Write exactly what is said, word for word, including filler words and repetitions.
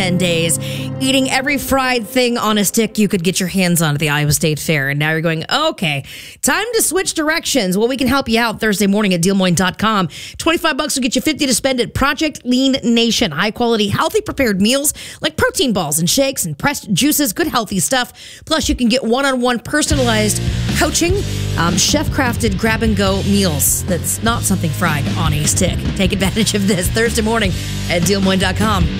ten days, eating every fried thing on a stick you could get your hands on at the Iowa State Fair. And now you're going, okay, time to switch directions. Well, we can help you out Thursday morning at deal moines dot com. twenty-five bucks will get you fifty to spend at Project Lean Nation. High quality, healthy prepared meals like protein balls and shakes and pressed juices, good healthy stuff. Plus, you can get one-on-one personalized coaching, um, chef-crafted grab-and-go meals. That's not something fried on a stick. Take advantage of this Thursday morning at deal moines dot com.